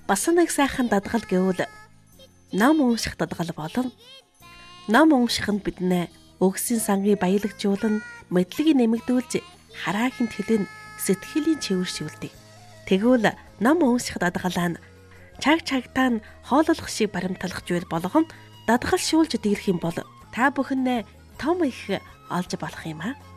Бас нэг сайхан дадгал гэвэл ном унших дадгал болно. Ном унших нь биднээ өгсөн сангийг баялагжуулан, мэдлэгийг нэмэгдүүлж, хараахийн төлөв сэтгэлийн чивэршүүлдэг. Тэгвэл ном унших дадгалаа нь чаг чагтаа нь хооллох шиг баримтлах зүйл болгон дадгалшуулж дийлэх юм бол та бүхэн том их олж болох юм аа.